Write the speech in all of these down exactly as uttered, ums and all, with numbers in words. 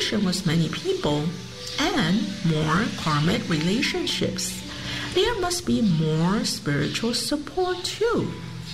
association with many people and more karmic relationships, there must be more spiritual support too.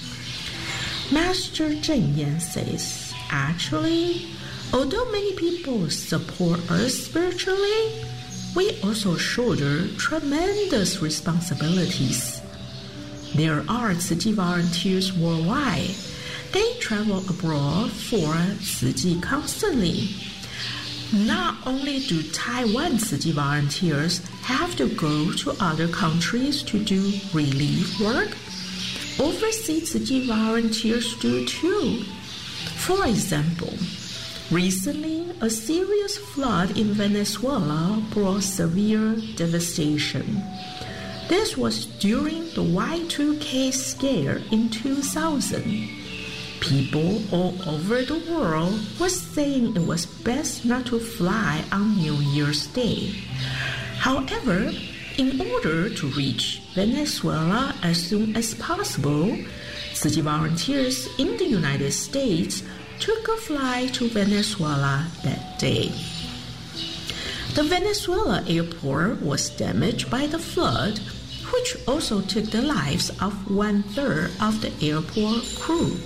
Master Cheng Yen says, actually, although many people support us spiritually, we also shoulder tremendous responsibilities. There are Tzu Chi volunteers worldwide. They travel abroad for Tzu Chi constantly. Not only do Taiwan Tzu Chi volunteers have to go to other countries to do relief work, overseas Tzu Chi volunteers do too. For example, recently a serious flood in Venezuela brought severe devastation. This was during the Y two K scare in two thousand. People all over the world were saying it was best not to fly on New Year's Day. However, in order to reach Venezuela as soon as possible, Tzu Chi volunteers in the United States took a flight to Venezuela that day. The Venezuela airport was damaged by the flood, which also took the lives of one-third of the airport crew.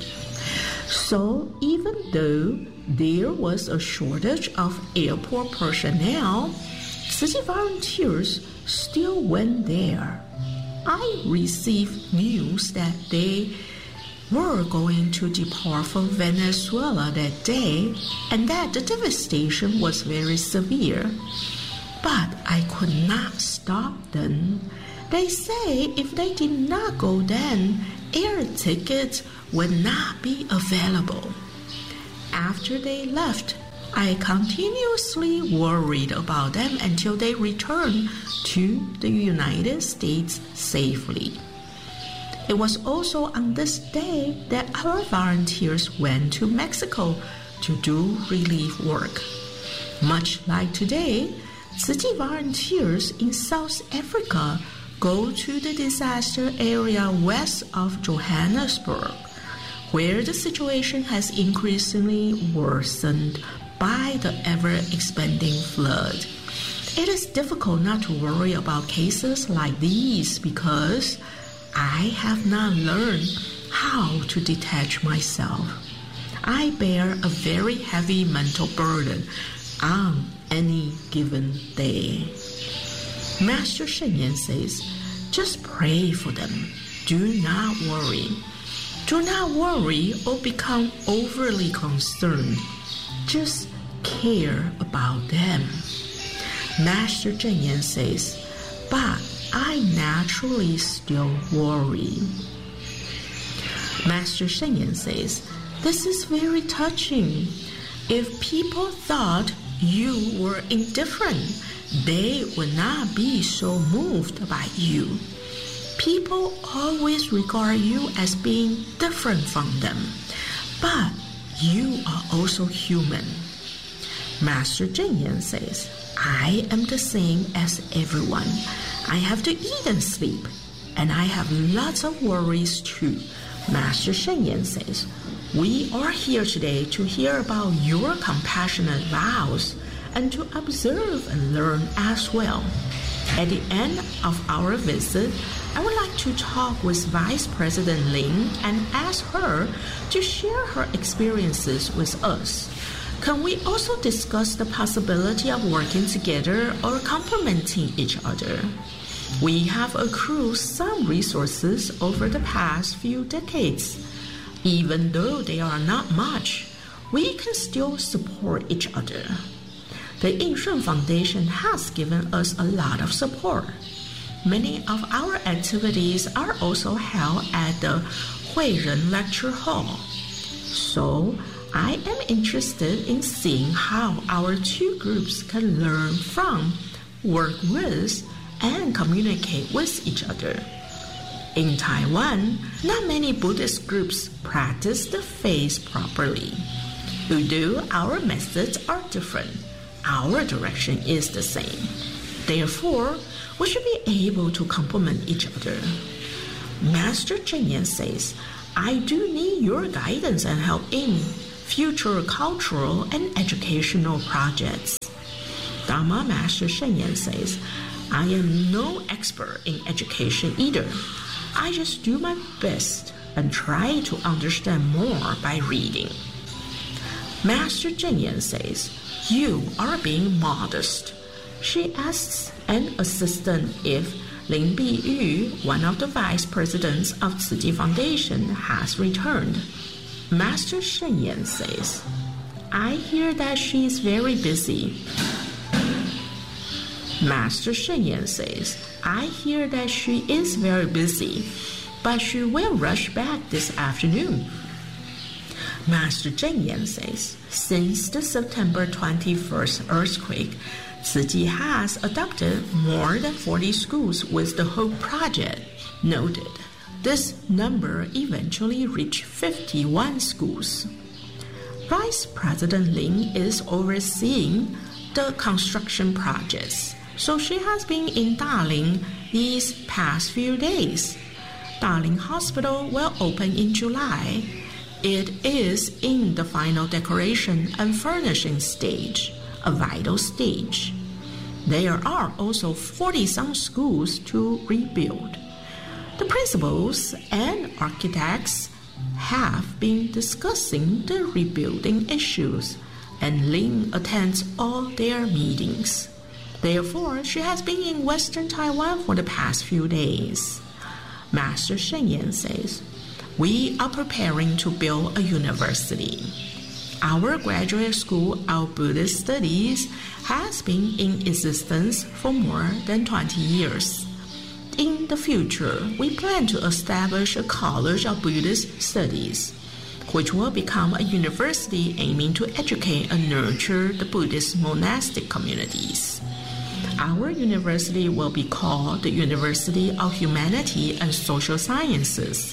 So even though there was a shortage of airport personnel, Tzu Chi volunteers still went there. I received news that they were going to depart from Venezuela that day and that the devastation was very severe. But I could not stop them. They say if they did not go then, air tickets would not be available. After they left, I continuously worried about them until they returned to the United States safely. It was also on this day that our volunteers went to Mexico to do relief work. Much like today, Tzu Chi volunteers in South Africa go to the disaster area west of Johannesburg, where the situation has increasingly worsened by the ever-expanding flood. It is difficult not to worry about cases like these because I have not learned how to detach myself. I bear a very heavy mental burden on any given day. Master Shen Yan says, just pray for them. Do not worry. Do not worry or become overly concerned. Just care about them. Master Cheng Yan says, but I naturally still worry. Master Shen Yan says, this is very touching. If people thought you were indifferent, they would not be so moved by you. People always regard you as being different from them, but you are also human. Master Cheng Yan says, I am the same as everyone. I have to eat and sleep, and I have lots of worries too. Master Shen Yan says, we are here today to hear about your compassionate vows and to observe and learn as well. At the end of our visit, I would like to talk with Vice President Lin and ask her to share her experiences with us. Can we also discuss the possibility of working together or complementing each other? We have accrued some resources over the past few decades. Even though they are not much, we can still support each other. The Yingshun Foundation has given us a lot of support. Many of our activities are also held at the Huiren Lecture Hall. So, I am interested in seeing how our two groups can learn from, work with, and communicate with each other. In Taiwan, not many Buddhist groups practice the faith properly. Although our methods are different, our direction is the same. Therefore, we should be able to complement each other. Master Cheng Yan says, I do need your guidance and help in future cultural and educational projects. Dharma Master Shen Yan says, I am no expert in education either. I just do my best and try to understand more by reading. Master Zheng Yan says, you are being modest. She asks an assistant if Lin Biyu, one of the vice presidents of Tzu Chi Foundation, has returned. Master Shen Yan says, I hear that she is very busy. Master Shen Yan says, I hear that she is very busy, but she will rush back this afternoon. Master Zheng Yan says, since the September twenty-first earthquake, Tzu Chi has adopted more than forty schools with the Hope Project. Noted, this number eventually reached fifty-one schools. Vice President Lin is overseeing the construction projects, so she has been in Daling these past few days. Daling Hospital will open in July. It is in the final decoration and furnishing stage, a vital stage. There are also forty-some schools to rebuild. The principals and architects have been discussing the rebuilding issues, and Lin attends all their meetings. Therefore, she has been in Western Taiwan for the past few days. Master Shen Yan says, we are preparing to build a university. Our graduate school of Buddhist Studies has been in existence for more than twenty years. In the future, we plan to establish a College of Buddhist Studies, which will become a university aiming to educate and nurture the Buddhist monastic communities. Our university will be called the University of Humanity and Social Sciences,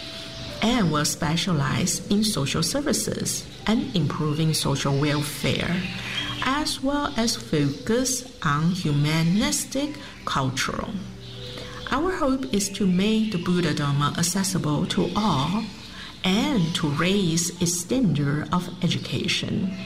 and will specialize in social services and improving social welfare, as well as focus on humanistic culture. Our hope is to make the Buddha Dharma accessible to all and to raise its standard of education.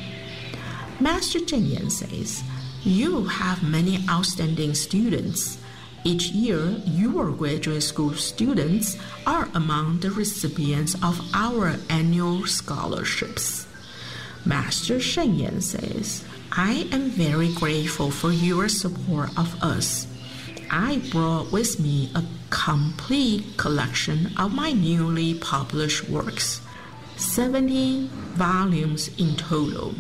Master Zheng Yan says, you have many outstanding students. Each year, your graduate school students are among the recipients of our annual scholarships. Master Shen Yan says, I am very grateful for your support of us. I brought with me a complete collection of my newly published works, seventy volumes in total.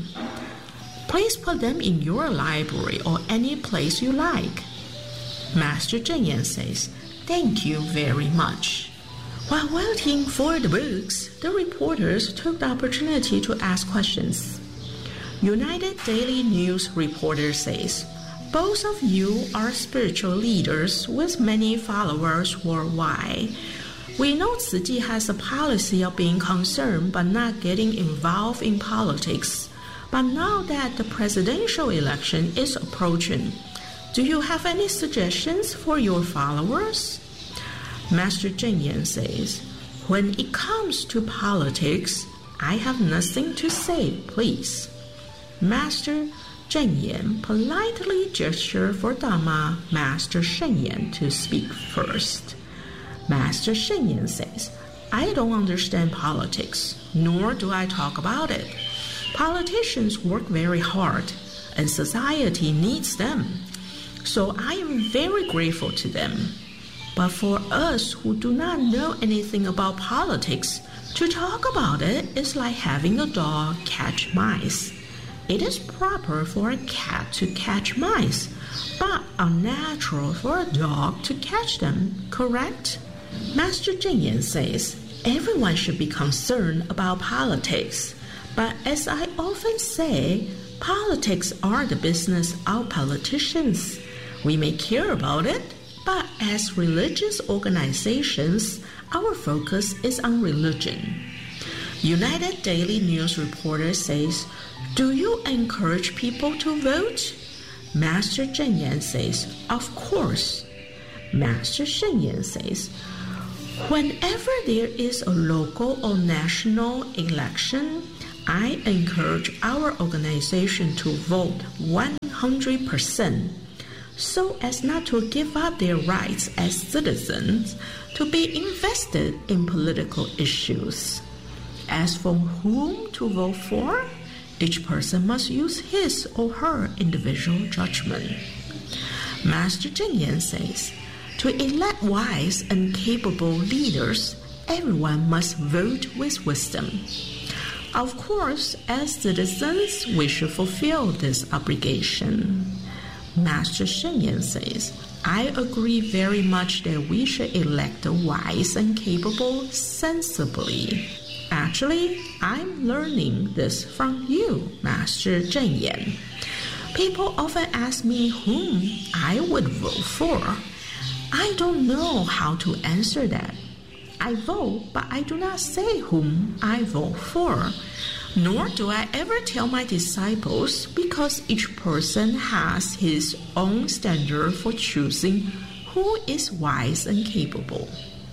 Please put them in your library or any place you like. Master Zheng Yan says, thank you very much. While waiting for the books, the reporters took the opportunity to ask questions. United Daily News reporter says, both of you are spiritual leaders with many followers worldwide. We know Tzu Chi has a policy of being concerned but not getting involved in politics. But now that the presidential election is approaching, do you have any suggestions for your followers? Master Zheng Yan says, when it comes to politics, I have nothing to say, please. Master Zheng Yan politely gestured for Dharma Master Shen Yan to speak first. Master Shen Yan says, I don't understand politics, nor do I talk about it. Politicians work very hard, and society needs them. So I am very grateful to them. But for us who do not know anything about politics, to talk about it is like having a dog catch mice. It is proper for a cat to catch mice, but unnatural for a dog to catch them, correct? Master Zheng Yan says, everyone should be concerned about politics. But as I often say, politics are the business of politicians. We may care about it, but as religious organizations, our focus is on religion. United Daily News reporter says, do you encourage people to vote? Master Zheng Yan says, of course. Master Shen Yan says, whenever there is a local or national election, I encourage our organization to vote one hundred percent so as not to give up their rights as citizens to be invested in political issues. As for whom to vote for, each person must use his or her individual judgment. Master Cheng Yen says, to elect wise and capable leaders, everyone must vote with wisdom. Of course, as citizens, we should fulfill this obligation. Master Cheng Yen says, I agree very much that we should elect the wise and capable sensibly. Actually, I'm learning this from you, Master Cheng Yen. People often ask me whom I would vote for. I don't know how to answer that. I vote, but I do not say whom I vote for. Nor do I ever tell my disciples, because each person has his own standard for choosing who is wise and capable.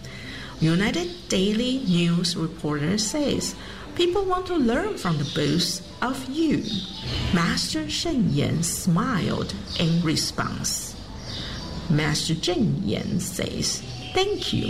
United Daily News reporter says, people want to learn from the books of you. Master Cheng Yen smiled in response. Master Cheng Yen says, thank you.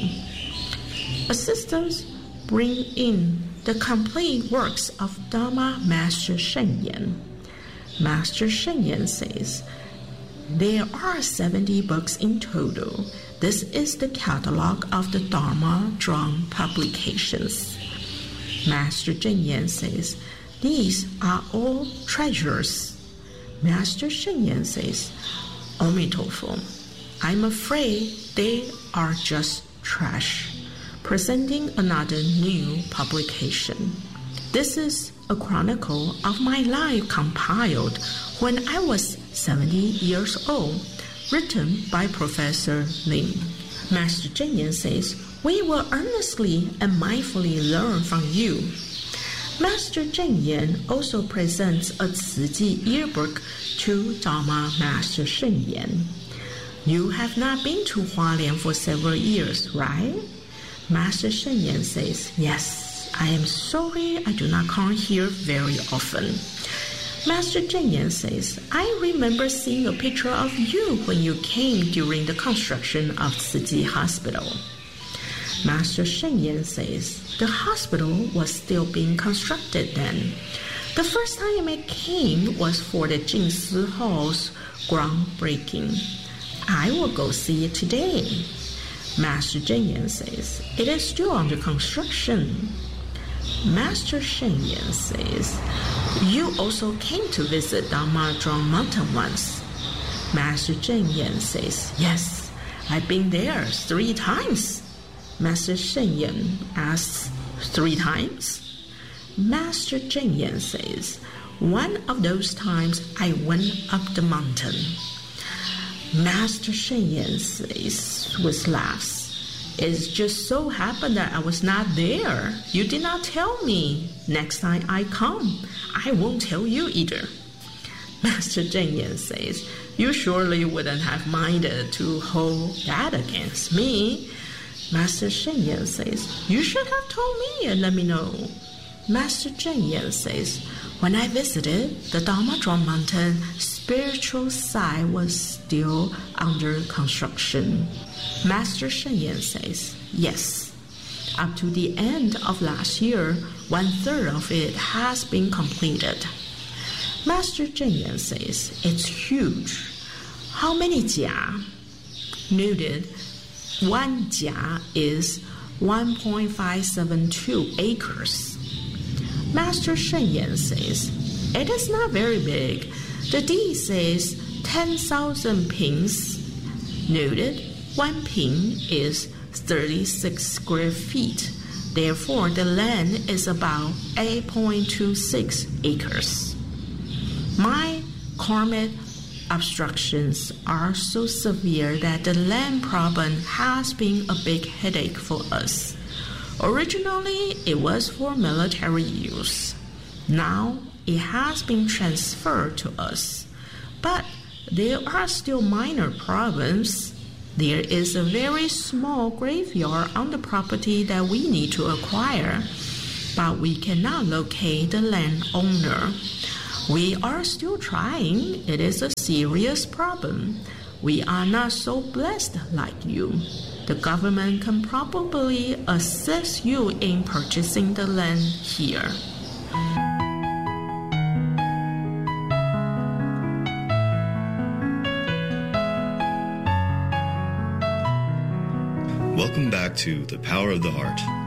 Assistants bring in the complete works of Dharma Master Cheng Yen. Master Cheng Yen says, there are seventy books in total. This is the catalog of the Dharma drawn publications. Master Cheng Yen says, these are all treasures. Master Cheng Yen says, Amitofo, I'm afraid they are just trash. Presenting another new publication. This is a chronicle of my life compiled when I was seventy years old, written by Professor Lin. Master Cheng Yen says, we will earnestly and mindfully learn from you. Master Cheng Yen also presents a Ciji yearbook to Dharma Master Cheng Yen. You have not been to Hualien for several years, right? Master Cheng Yen says, yes, I am sorry I do not come here very often. Master Cheng Yen says, I remember seeing a picture of you when you came during the construction of Ciji Hospital. Master Cheng Yen says, the hospital was still being constructed then. The first time I came was for the Jingsi Hall's groundbreaking. I will go see it today. Master Cheng Yen says, it is still under construction. Master Cheng Yen says, you also came to visit Dharma Drum Mountain once. Master Cheng Yen says, yes, I've been there three times. Master Cheng Yen asks, three times? Master Cheng Yen says, one of those times I went up the mountain. Master Cheng Yen says with laughs, it just so happened that I was not there. You did not tell me. Next time I come, I won't tell you either. Master Cheng Yen says, you surely wouldn't have minded to hold that against me. Master Cheng Yen says, you should have told me and let me know. Master Cheng Yen says, when I visited the Dharma Drum Mountain, spiritual side was still under construction. Master Cheng Yen says, yes. Up to the end of last year, one-third of it has been completed. Master Cheng Yen says, it's huge. How many jia? Noted, one jia is one point five seven two acres. Master Cheng Yen says, it is not very big. The deed says ten thousand pings. Noted, one ping is thirty-six square feet. Therefore, the land is about eight point two six acres. My karmic obstructions are so severe that the land problem has been a big headache for us. Originally, it was for military use. Now, it has been transferred to us. But there are still minor problems. There is a very small graveyard on the property that we need to acquire. but we cannot locate the landowner. We are still trying. It is a serious problem. We are not so blessed like you. The government can probably assist you in purchasing the land here. Welcome back to The Power of the Heart.